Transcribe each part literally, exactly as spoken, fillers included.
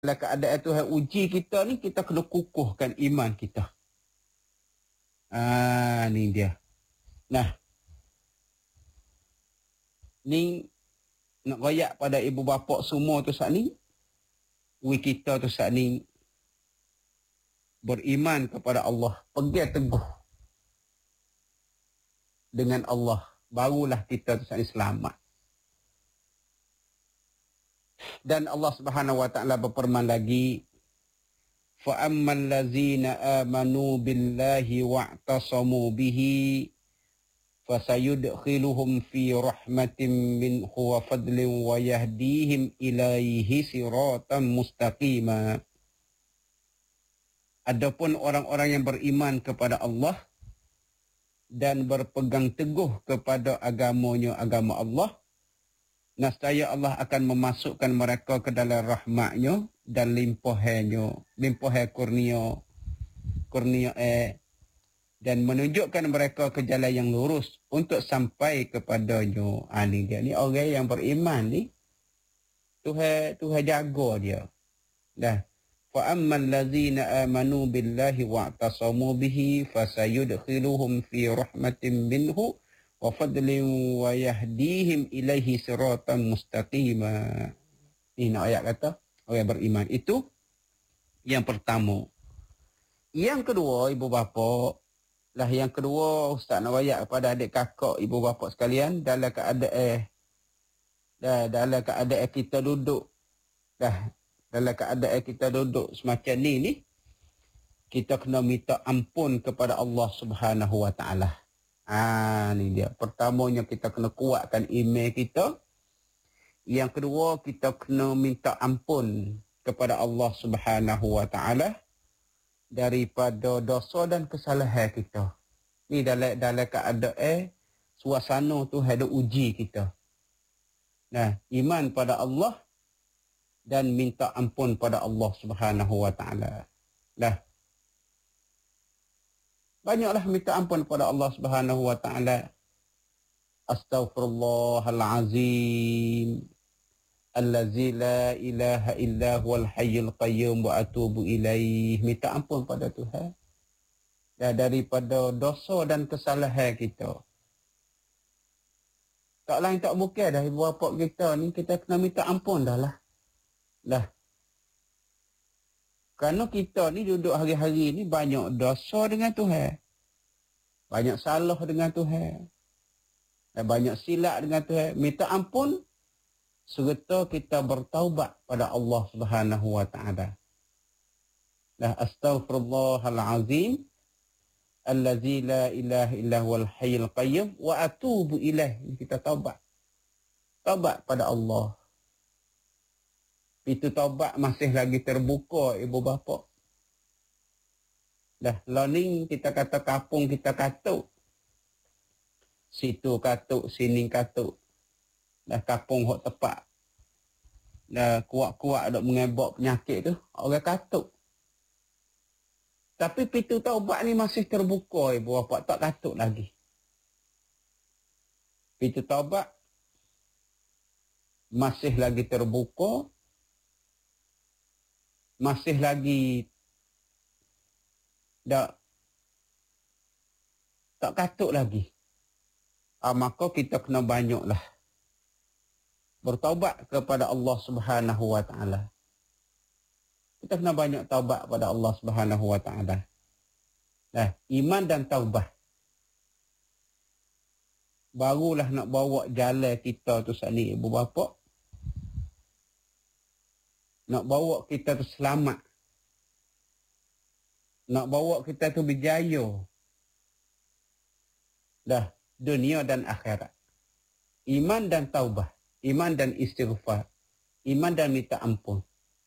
dalam keadaan Tuhan uji kita ni, kita kena kukuhkan iman kita. Ah, ni dia. Nah, ni nak royak pada ibu bapa semua tu saat ni, we kita tu saat ni beriman kepada Allah, pegang teguh dengan Allah, barulah kita tu saat ni selamat. Dan Allah Subhanahu wa taala berfirman lagi, fa ammal ladzina amanu billahi wa'tasamu bihi fasayudkhiluhum fi rahmatin minhu wa fadlin wa yahdihim ilaihi siratan mustaqima. Adapun orang-orang yang beriman kepada Allah dan berpegang teguh kepada agamanya, agama Allah, nescaya Allah akan memasukkan mereka ke dalam rahmatnya dan limpahannya, limpahan kurnia, kurnia eh, dan menunjukkan mereka ke jalan yang lurus untuk sampai kepadanya. Ah, ni dia, ni orang yang beriman ni, Tuhan Tuhan jaga dia. Dah. Fa ammal ladzina amanu billahi wa'tasamu bihi fasayudkhiluhum fi rahmatin minhu wa fadlin wa yahdihim ilaihi siratan mustaqima. Ini nak ayat kata orang beriman. Itu yang pertama. Yang kedua, ibu bapa, lah yang kedua Ustaz nak ayat kepada adik kakak ibu bapa sekalian, dalam keadaan dah dalam keadaan kita duduk dah dalam keadaan kita duduk semacam ni ni, kita kena minta ampun kepada Allah Subhanahu wa taala. Ah, ni dia. Pertamanya kita kena kuatkan iman kita. Yang kedua, kita kena minta ampun kepada Allah Subhanahu wa taala daripada dosa dan kesalahan kita. Ni dalam dalam keadaan suasana tu ada uji kita. Nah, iman pada Allah dan minta ampun pada Allah Subhanahu wa taala. Dah. Banyaklah minta ampun kepada Allah Subhanahu wa taala. Astaghfirullahalazim allazi la ilaha illa huwal hayyul qayyum wa atubu ilaih. Minta ampun pada Tuhan dan daripada dosa dan kesalahan kita. Tak lain tak bukan dah ibu bapa kita ni, kita kena minta ampun dah lah. Dah. Kerana kita ni duduk hari-hari ni banyak dosa dengan Tuhan. Banyak salah dengan Tuhan. Dan banyak silap dengan Tuhan. Minta ampun serta kita bertaubat pada Allah Subhanahu wa taala. Dah, astaghfirullahalazim allazi la ilaha illa huwal hayyul qayyum wa atubu ilaih. Kita taubat. Taubat pada Allah. Pintu taubat masih lagi terbuka ibu bapa. Dah learning kita kata kapung kita katuk. Situ katuk, sini katuk. Dah kapung hok tepat. Dah kuat-kuat dok mengebak penyakit tu, orang katuk. Tapi pintu taubat ni masih terbuka ibu bapa, tak katuk lagi. Pintu taubat masih lagi terbuka. Masih lagi tak tak katuk lagi. Ah, maka kita kena banyaklah bertaubat kepada Allah Subhanahu wa taala. Kita kena banyak taubat pada Allah Subhanahu wa taala. Nah, iman dan taubat barulah nak bawa jalan kita tu saat ni ibu bapa. Nak bawa kita tu selamat. Nak bawa kita tu berjaya. Dah, dunia dan akhirat. Iman dan taubah. Iman dan istighfar. Iman dan minta ampun.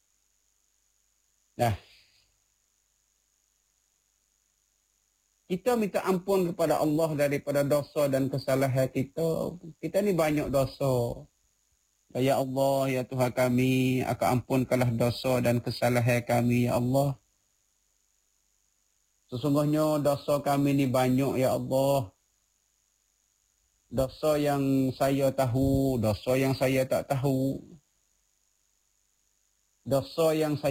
Dah. Kita minta ampun kepada Allah daripada dosa dan kesalahan kita. Kita ni banyak dosa. Ya Allah, ya Tuhan kami, akan ampunkanlah dosa dan kesalahan kami, ya Allah. Sesungguhnya dosa kami ni banyak, ya Allah. Dosa yang saya tahu, dosa yang saya tak tahu. Dosa yang saya